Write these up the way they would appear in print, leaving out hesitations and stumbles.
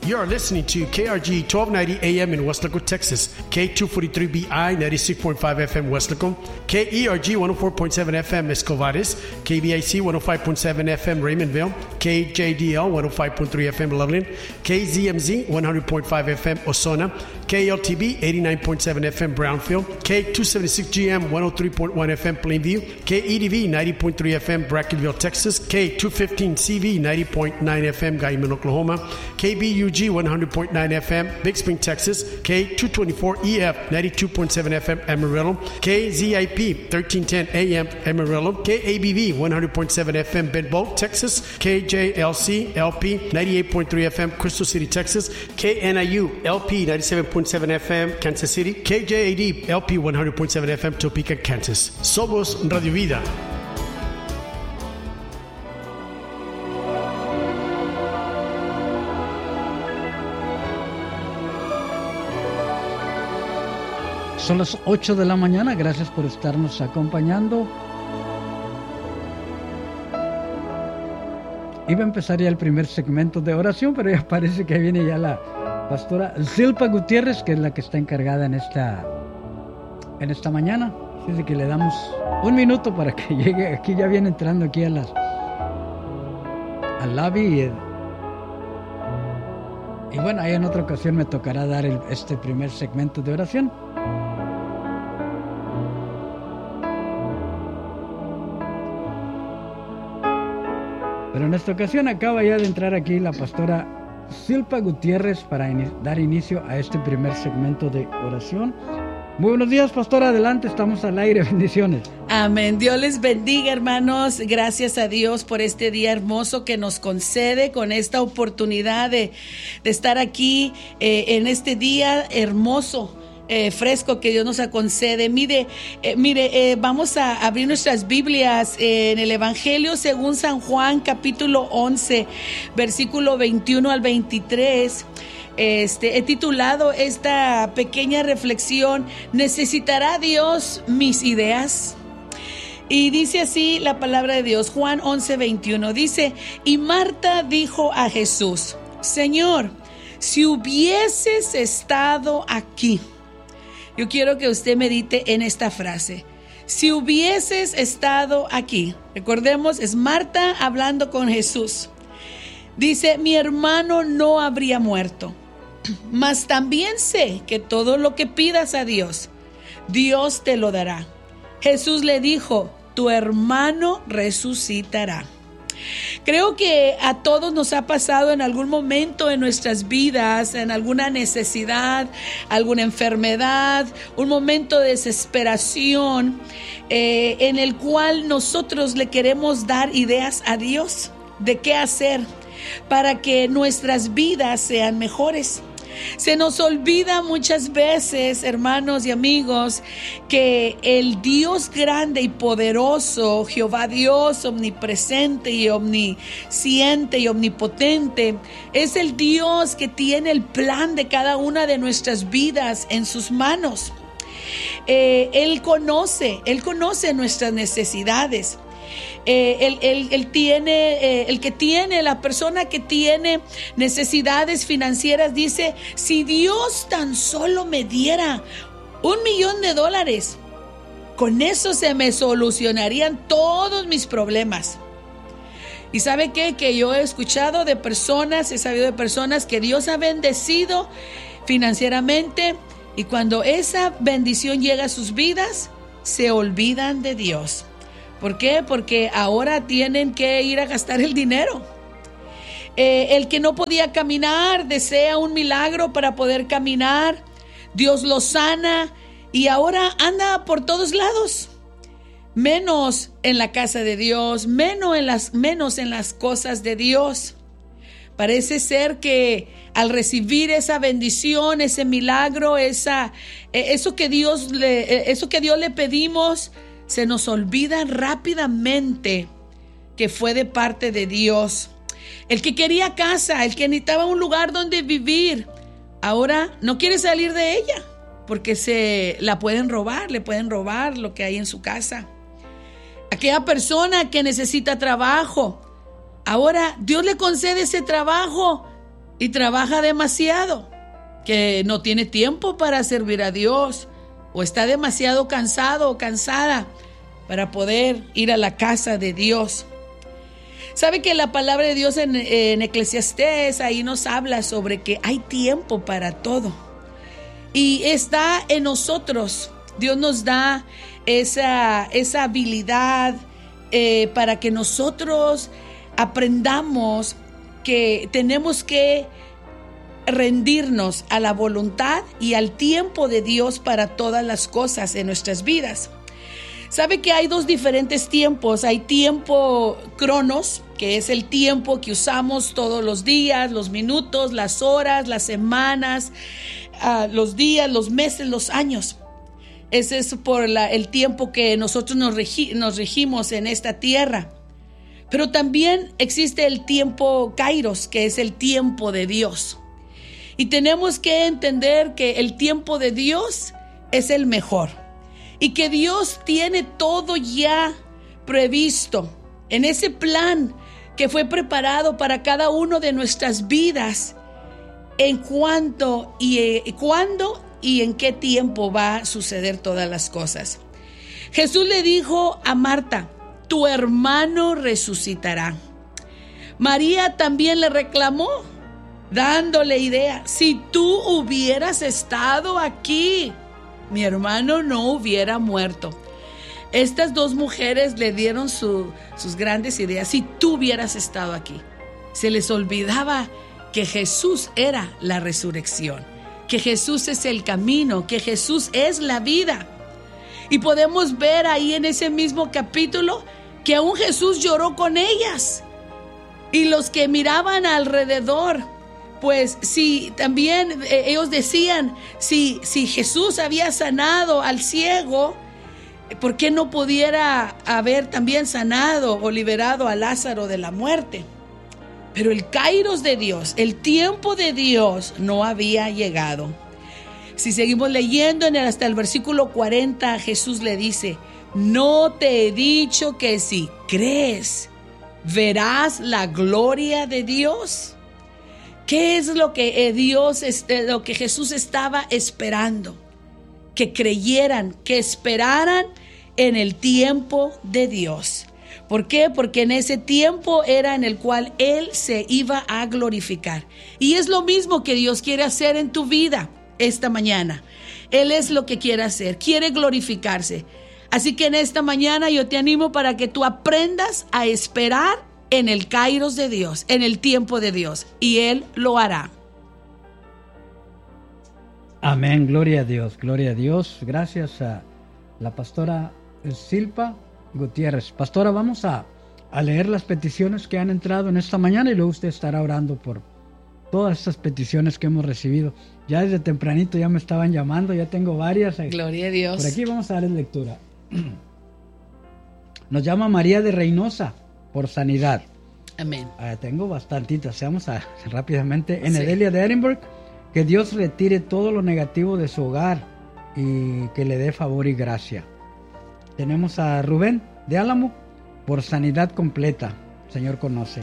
You are listening to KRG 1290 AM in Weslaco, Texas, K243BI 96.5 FM Weslaco, KERG 104.7 FM Escovares, KBIC 105.7 FM Raymondville, KJDL 105.3 FM Loveland, KZMZ 100.5 FM Osona, KLTB 89.7 FM Brownfield, K276GM 103.1 FM Plainview, KEDV 90.3 FM Brackenville, Texas, K215CV 90.9 FM Guyman, Oklahoma, KBUG 100.9 FM Big Spring, Texas, K224EF 92.7 FM Amarillo, KZIP 1310 AM Amarillo, KABV 100.7 FM Bentbow, Texas, KJLC LP 98.3 FM Crystal City, Texas, KNIU LP 97.7 FM Kansas City, KJAD LP 100.7 FM Topeka, Kansas. Somos Radio Vida. Son las 8 de la mañana, gracias por estarnos acompañando. Iba a empezar ya el primer segmento de oración, pero ya parece que viene ya la pastora Zilpa Gutiérrez, que es la que está encargada en esta mañana. Así que le damos un minuto para que llegue. Aquí ya viene entrando aquí al lobby. Y bueno, ahí en otra ocasión me tocará dar este primer segmento de oración. Pero en esta ocasión acaba ya de entrar aquí la pastora Zilpa Gutiérrez para dar inicio a este primer segmento de oración. Muy buenos días, pastora, adelante, estamos al aire, bendiciones. Amén, Dios les bendiga, hermanos, gracias a Dios por este día hermoso que nos concede, con esta oportunidad de estar aquí en este día hermoso. Fresco que Dios nos concede. Mire, vamos a abrir nuestras Biblias en el Evangelio según San Juan, capítulo 11, versículo 21 al 23. He titulado esta pequeña reflexión: ¿necesitará Dios mis ideas? Y dice así la palabra de Dios. Juan 11, 21 dice: y Marta dijo a Jesús: Señor, si hubieses estado aquí. Yo quiero que usted medite en esta frase: si hubieses estado aquí. Recordemos, es Marta hablando con Jesús. Dice: mi hermano no habría muerto. Mas también sé que todo lo que pidas a Dios, Dios te lo dará. Jesús le dijo: tu hermano resucitará. Creo que a todos nos ha pasado en algún momento en nuestras vidas, en alguna necesidad, alguna enfermedad, un momento de desesperación, en el cual nosotros le queremos dar ideas a Dios de qué hacer para que nuestras vidas sean mejores. Se nos olvida muchas veces, hermanos y amigos, que el Dios grande y poderoso, Jehová Dios omnipresente y omnisciente y omnipotente, es el Dios que tiene el plan de cada una de nuestras vidas en sus manos. Él conoce nuestras necesidades. La persona que tiene necesidades financieras dice: si Dios tan solo me diera $1,000,000, con eso se me solucionarían todos mis problemas. Y ¿sabe qué? Que yo he sabido de personas que Dios ha bendecido financieramente, y cuando esa bendición llega a sus vidas, se olvidan de Dios. ¿Por qué? Porque ahora tienen que ir a gastar el dinero. El que no podía caminar desea un milagro para poder caminar. Dios lo sana y ahora anda por todos lados. Menos en la casa de Dios, menos en las cosas de Dios. Parece ser que al recibir esa bendición, ese milagro, eso que Dios le pedimos, se nos olvida rápidamente que fue de parte de Dios. El que quería casa, el que necesitaba un lugar donde vivir, ahora no quiere salir de ella porque le pueden robar lo que hay en su casa. Aquella persona que necesita trabajo, ahora Dios le concede ese trabajo, y trabaja demasiado, que no tiene tiempo para servir a Dios, o está demasiado cansado o cansada para poder ir a la casa de Dios. Sabe que la palabra de Dios en Eclesiastés ahí nos habla sobre que hay tiempo para todo. Y está en nosotros. Dios nos da esa habilidad para que nosotros aprendamos que tenemos que rendirnos a la voluntad y al tiempo de Dios para todas las cosas en nuestras vidas. Sabe que hay dos diferentes tiempos. Hay tiempo cronos, que es el tiempo que usamos todos los días, los minutos, las horas, las semanas, los días, los meses, los años. Ese es por el tiempo que nosotros nos regimos en esta tierra. Pero también existe el tiempo kairos, que es el tiempo de Dios. Y tenemos que entender que el tiempo de Dios es el mejor. Y que Dios tiene todo ya previsto en ese plan que fue preparado para cada uno de nuestras vidas, en cuándo y en qué tiempo va a suceder todas las cosas. Jesús le dijo a Marta: tu hermano resucitará. María también le reclamó, dándole idea: si tú hubieras estado aquí, mi hermano no hubiera muerto. Estas dos mujeres le dieron sus grandes ideas. Si tú hubieras estado aquí. Se les olvidaba que Jesús era la resurrección, que Jesús es el camino, que Jesús es la vida. Y podemos ver ahí en ese mismo capítulo que aún Jesús lloró con ellas. Y los que miraban alrededor, pues si también ellos decían, si Jesús había sanado al ciego, ¿por qué no pudiera haber también sanado o liberado a Lázaro de la muerte? Pero el kairos de Dios, el tiempo de Dios no había llegado. Si seguimos leyendo hasta el versículo 40, Jesús le dice: no te he dicho que si crees, verás la gloria de Dios. ¿Qué es lo que lo que Jesús estaba esperando? Que creyeran, que esperaran en el tiempo de Dios. ¿Por qué? Porque en ese tiempo era en el cual Él se iba a glorificar. Y es lo mismo que Dios quiere hacer en tu vida esta mañana. Él es lo que quiere hacer, quiere glorificarse. Así que en esta mañana yo te animo para que tú aprendas a esperar en el kairos de Dios, en el tiempo de Dios, y Él lo hará. Amén, gloria a Dios, gloria a Dios. Gracias a la pastora Zilpa Gutiérrez. Pastora, vamos a leer las peticiones que han entrado en esta mañana y luego usted estará orando por todas estas peticiones que hemos recibido. Ya desde tempranito ya me estaban llamando, ya tengo varias. Gloria a Dios. Por aquí vamos a darles lectura. Nos llama María de Reynosa por sanidad. Amén. Tengo bastantitas. Vamos rápidamente. En Sí. Edelia de Edinburgh, que Dios retire todo lo negativo de su hogar y que le dé favor y gracia. Tenemos a Rubén de Álamo por sanidad completa. El Señor conoce.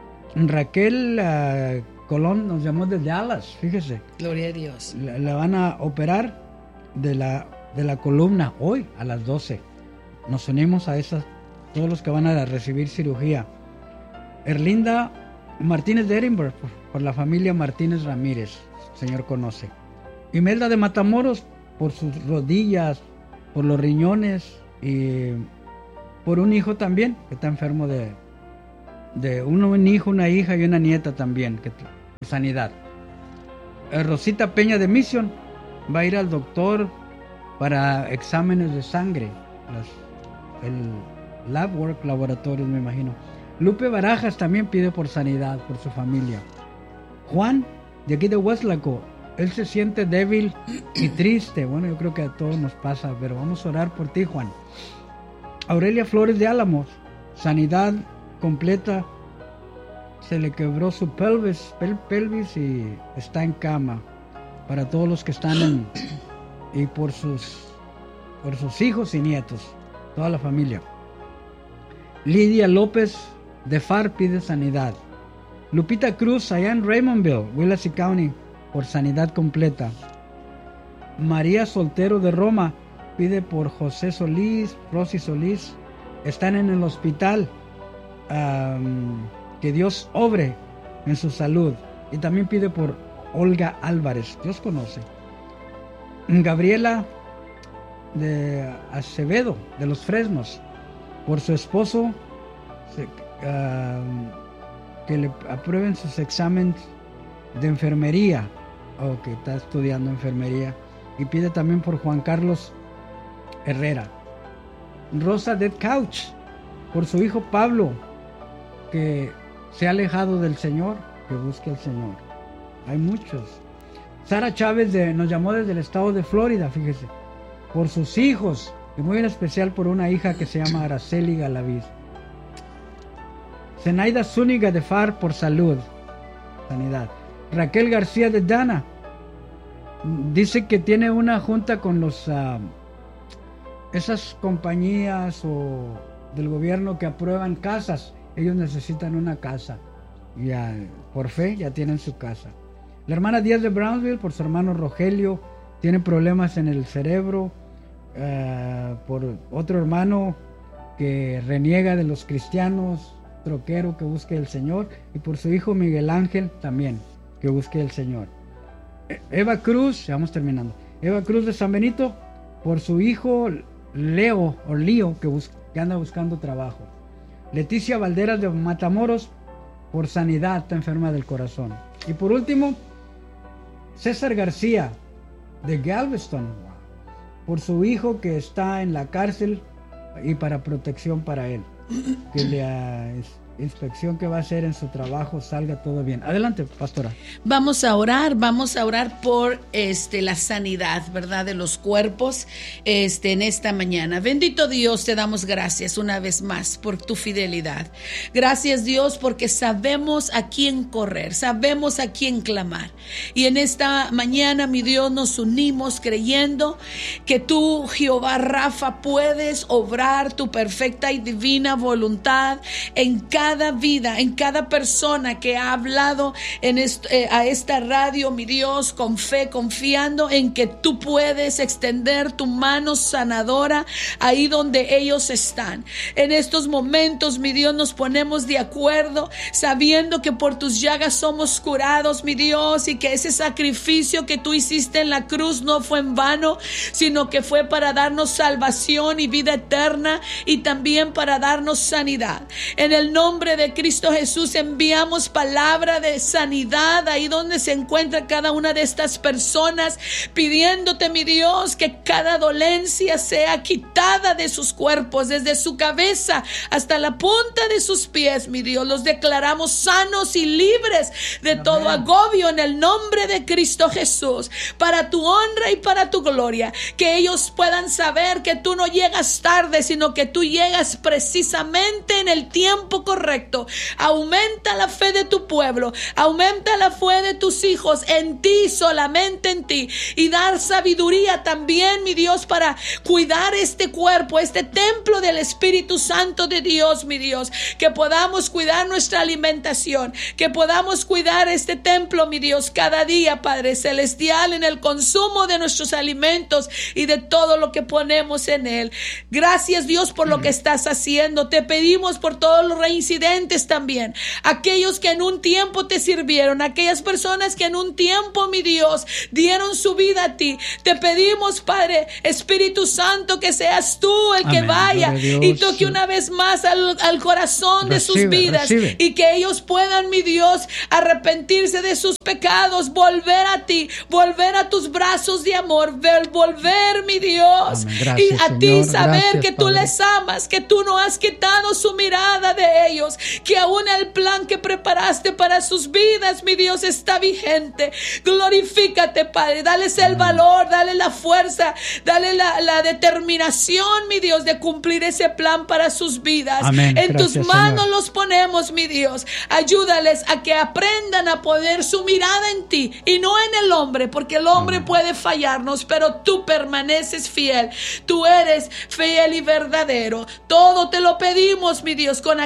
Raquel Colón nos llamó desde Dallas, fíjese. Gloria a Dios. La van a operar de la columna hoy a las 12. Nos unimos a todos los que van a recibir cirugía. Erlinda Martínez de Edinburgh por la familia Martínez Ramírez. El Señor conoce. Imelda de Matamoros por sus rodillas, por los riñones y por un hijo también que está enfermo de un hijo, una hija y una nieta también, que sanidad. Rosita Peña de Mission va a ir al doctor para exámenes de sangre, el lab work, laboratorios, me imagino. Lupe Barajas también pide por sanidad por su familia. Juan de aquí de Hueslaco, él se siente débil y triste. Bueno, yo creo que a todos nos pasa, pero vamos a orar por ti, Juan. Aurelia Flores de Álamos, sanidad completa. Se le quebró su pelvis y está en cama. Para todos los que están y por sus hijos y nietos, toda la familia. Lidia López de FAR pide sanidad. Lupita Cruz, allá en Raymondville, Willacy County, por sanidad completa. María Soltero de Roma pide por José Solís, Rosy Solís, están en el hospital, que Dios obre en su salud. Y también pide por Olga Álvarez, Dios conoce. Gabriela de Acevedo, de Los Fresnos, por su esposo, que le aprueben sus exámenes de enfermería, que está estudiando enfermería. Y pide también por Juan Carlos Herrera. Rosa Dead Couch, por su hijo Pablo, que se ha alejado del Señor, que busque al Señor. Hay muchos. Sara Chávez nos llamó desde el estado de Florida, fíjese, por sus hijos, y muy en especial por una hija que se llama Araceli Galaviz. Zenaida Zúñiga de Far por salud, sanidad. Raquel García de Dana dice que tiene una junta con esas compañías o del gobierno que aprueban casas. Ellos necesitan una casa. Ya, por fe, ya tienen su casa. La hermana Díaz de Brownsville, por su hermano Rogelio, tiene problemas en el cerebro. Por otro hermano que reniega de los cristianos, troquero, que busque el Señor. Y por su hijo Miguel Ángel también, que busque el Señor. Eva Cruz, ya vamos terminando. Eva Cruz de San Benito, por su hijo Leo, que anda buscando trabajo. Leticia Valderas de Matamoros, por sanidad, está enferma del corazón. Y por último, César García de Galveston, por su hijo que está en la cárcel y para protección para él. Que la inspección que va a hacer en su trabajo salga todo bien. Adelante, pastora. Vamos a orar por la sanidad, ¿verdad? De los cuerpos en esta mañana. Bendito Dios, te damos gracias una vez más por tu fidelidad. Gracias, Dios, porque sabemos a quién correr, sabemos a quién clamar. Y en esta mañana, mi Dios, nos unimos creyendo que tú, Jehová Rafa, puedes obrar tu perfecta y divina voluntad en cada vida, en cada persona que ha hablado a esta radio, mi Dios, con fe, confiando en que tú puedes extender tu mano sanadora ahí donde ellos están. En estos momentos, mi Dios, nos ponemos de acuerdo, sabiendo que por tus llagas somos curados, mi Dios, y que ese sacrificio que tú hiciste en la cruz no fue en vano, sino que fue para darnos salvación y vida eterna, y también para darnos sanidad. En el nombre de Cristo Jesús enviamos palabra de sanidad ahí donde se encuentra cada una de estas personas, pidiéndote, mi Dios, que cada dolencia sea quitada de sus cuerpos, desde su cabeza hasta la punta de sus pies, mi Dios. Los declaramos sanos y libres de todo agobio en el nombre de Cristo Jesús, para tu honra y para tu gloria. Que ellos puedan saber que tú no llegas tarde, sino que tú llegas precisamente en el tiempo correcto. Aumenta la fe de tu pueblo, aumenta la fe de tus hijos en ti, solamente en ti, y dar sabiduría también, mi Dios, para cuidar este cuerpo, este templo del Espíritu Santo de Dios, mi Dios. Que podamos cuidar nuestra alimentación, que podamos cuidar este templo, mi Dios, cada día, Padre Celestial, en el consumo de nuestros alimentos y de todo lo que ponemos en él. Gracias, Dios, por lo que estás haciendo. Te pedimos por todos los reincidentes también, aquellos que en un tiempo te sirvieron, aquellas personas que en un tiempo, mi Dios, dieron su vida a ti. Te pedimos, Padre Espíritu Santo, que seas tú el que vaya y toque una vez más al corazón de sus vidas, y que ellos puedan, mi Dios, arrepentirse de sus pecados, volver a ti, volver a tus brazos de amor, volver, mi Dios, gracias, y a Señor, ti saber gracias, que tú Padre. Les amas, que tú no has quitado su mirada de ellos, que aún el plan que preparaste para sus vidas, mi Dios, está vigente. Glorifícate, Padre, dales el valor, dale la fuerza, dale la determinación, mi Dios, de cumplir ese plan para sus vidas. Amén. En gracias, tus manos, Señor, los ponemos, mi Dios. Ayúdales a que aprendan a poner su mirada en ti y no en el hombre, porque el hombre puede fallarnos, pero tú permaneces fiel. Tú eres fiel y verdadero. Todo te lo pedimos, mi Dios, con acción de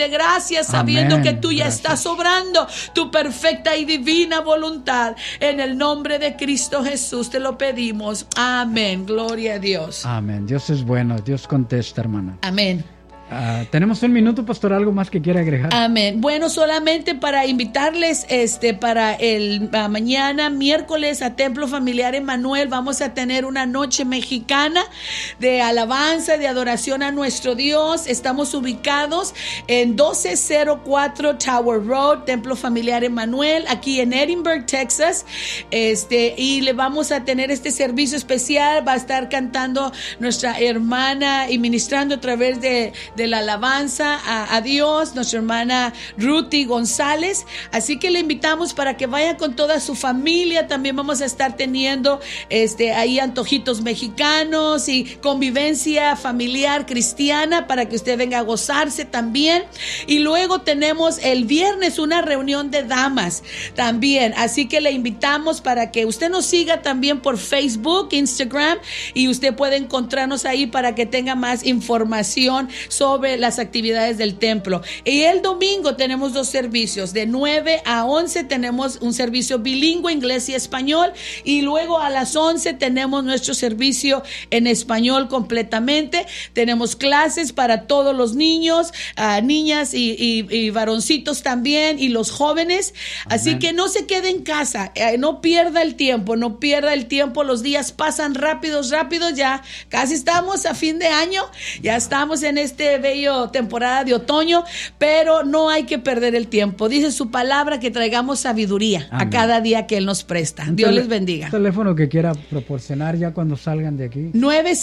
dile gracias, sabiendo Amén. que tú ya estás obrando tu perfecta y divina voluntad. En el nombre de Cristo Jesús te lo pedimos. Amén. Gloria a Dios. Amén. Dios es bueno. Dios contesta, hermana. Amén. Tenemos un minuto, pastor. ¿Algo más que quiera agregar? Amén. Bueno, solamente para invitarles para el mañana, miércoles, a Templo Familiar Emmanuel, vamos a tener una noche mexicana de alabanza, de adoración a nuestro Dios. Estamos ubicados en 1204 Tower Road, Templo Familiar Emmanuel, aquí en Edinburgh, Texas. Y le vamos a tener este servicio especial. Va a estar cantando nuestra hermana y ministrando a través de la alabanza a Dios, nuestra hermana Ruthie González. Así que le invitamos para que vaya con toda su familia. También vamos a estar teniendo ahí antojitos mexicanos y convivencia familiar cristiana para que usted venga a gozarse también. Y luego tenemos el viernes una reunión de damas también. Así que le invitamos para que usted nos siga también por Facebook, Instagram, y usted puede encontrarnos ahí para que tenga más información sobre las actividades del templo. Y el domingo tenemos 2 servicios, de 9 a 11 tenemos un servicio bilingüe, inglés y español, y luego a las 11 tenemos nuestro servicio en español completamente. Tenemos clases para todos los niños, niñas y varoncitos también, y los jóvenes. Amén. Así que no se quede en casa, no pierda el tiempo, los días pasan rápidos, ya casi estamos a fin de año, ya estamos en bello temporada de otoño, pero no hay que perder el tiempo. Dice su palabra que traigamos sabiduría. Amén. A cada día que Él nos presta. Dios les bendiga. Teléfono que quiera proporcionar ya cuando salgan de aquí.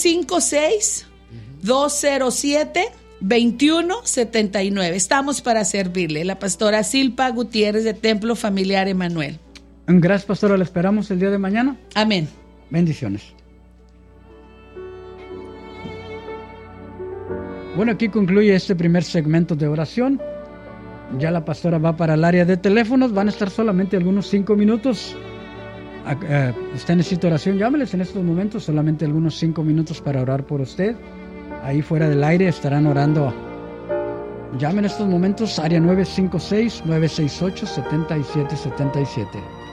956-207-2179. Estamos para servirle. La pastora Zilpa Gutiérrez de Templo Familiar Emmanuel. Gracias, pastora. La esperamos el día de mañana. Amén. Bendiciones. Bueno, aquí concluye este primer segmento de oración. Ya la pastora va para el área de teléfonos. Van a estar solamente algunos 5 minutos. Usted necesita oración, llámeles en estos momentos. Solamente algunos 5 minutos para orar por usted. Ahí fuera del aire estarán orando. Llame en estos momentos, área 956-968-7777.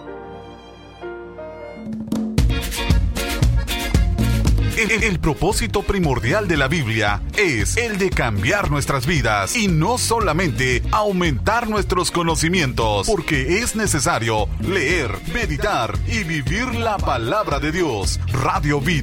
El propósito primordial de la Biblia es el de cambiar nuestras vidas y no solamente aumentar nuestros conocimientos, porque es necesario leer, meditar y vivir la palabra de Dios. Radio Vida.